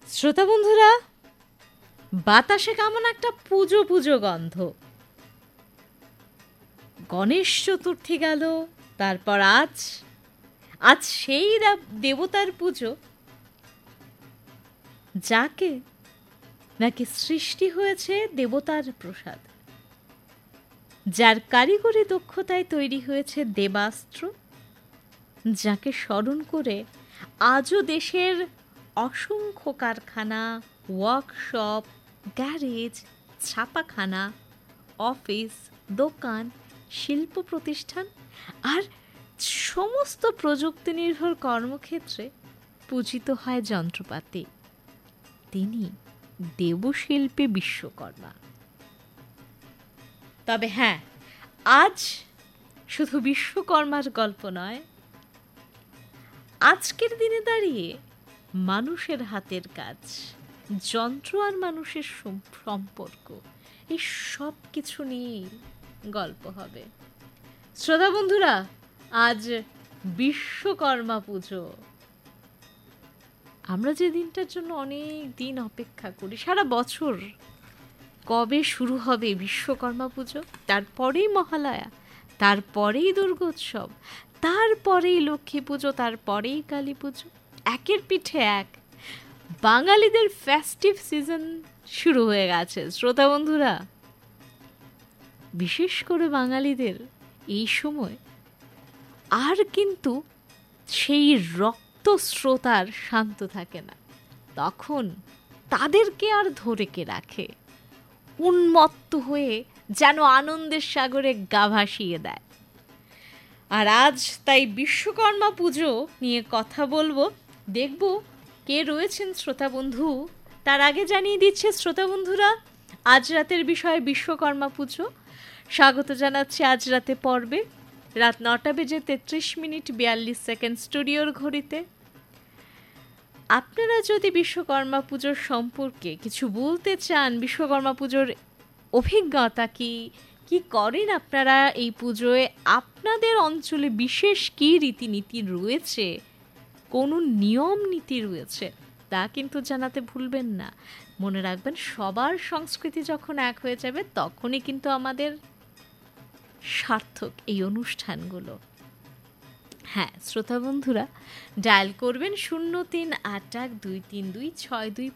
শ্রোতা বন্ধুরা, বাতাসে কেমন একটা পুজো পুজো গন্ধ। গণেশ চতুর্থী গেল, তারপর আজ আজ সেই দেবতার পুজো, যাকে নাকি সৃষ্টি হয়েছে দেবতার প্রসাদ, যার কারিগরি দক্ষতায় তৈরি হয়েছে দেবাস্ত্র, যাকে স্মরণ করে আজও দেশের অসংখ্য কারখানা, ওয়ার্কশপ, গ্যারেজ, ছাপাখানা, অফিস, দোকান, শিল্প প্রতিষ্ঠান আর সমস্ত প্রযুক্তি নির্ভর কর্মক্ষেত্রে পূজিত হয় যন্ত্রপাতি। তিনি দেবশিল্পী বিশ্বকর্মা। তবে হ্যাঁ, আজ শুধু বিশ্বকর্মার গল্প নয়, আজকের দিনে দাঁড়িয়ে মানুষের হাতের কাজ, যন্ত্র আর মানুষের সম্পর্ক, এই সব কিছু নিয়েই গল্প হবে। শ্রোতা বন্ধুরা, আজ বিশ্বকর্মা পুজো। আমরা যে দিনটার জন্য অনেক দিন অপেক্ষা করি সারা বছর, কবে শুরু হবে বিশ্বকর্মা পুজো, তারপরেই মহালয়া, তারপরেই দুর্গোৎসব, তারপরেই লক্ষ্মী পুজো, তারপরেই কালী পুজো, একের পিঠে এক বাঙালিদের ফেস্টিভ সিজন শুরু হয়ে গেছে। শ্রোতা বন্ধুরা, বিশেষ করে বাঙালিদের এই সময় আর কিন্তু সেই রক্ত স্রোতার শান্ত থাকে না। তখন তাদেরকে আর ধরে কে রাখে, উন্মত্ত হয়ে যেন আনন্দের সাগরে গা ভাসিয়ে দেয়। আর আজ তাই বিশ্বকর্মা পুজো নিয়ে কথা বলবো, দেখব কে রয়েছেন শ্রোতা বন্ধু। তার আগে জানিয়ে দিচ্ছে শ্রোতা বন্ধুরা, আজ রাতের বিষয় বিশ্বকর্মা পুজো। স্বাগত জানাচ্ছি আজ রাতে পর্বে, রাত 9:33:42 স্টুডিওর ঘড়িতে। আপনারা যদি বিশ্বকর্মা পুজোর সম্পর্কে কিছু বলতে চান, বিশ্বকর্মা পুজোর অভিজ্ঞতা কি, কি করেন আপনারা এই পুজোয়, আপনাদের অঞ্চলে বিশেষ কী রীতিনীতি রয়েছে, কোনো নিয়ম নীতি রয়েছে, তা কিন্তু জানাতে ভুলবেন না। মনে রাখবেন, সবার সংস্কৃতি যখন এক হয়ে যাবে তখনই কিন্তু আমাদের সার্থক এই অনুষ্ঠানগুলো। হ্যাঁ শ্রোতা বন্ধুরা, ডায়াল করবেন 0381232625